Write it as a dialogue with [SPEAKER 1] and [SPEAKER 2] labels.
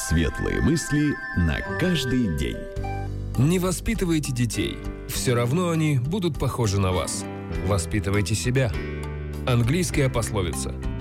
[SPEAKER 1] Светлые мысли на каждый день.
[SPEAKER 2] Не воспитывайте детей. Все равно они будут похожи на вас. Воспитывайте себя. Английская пословица.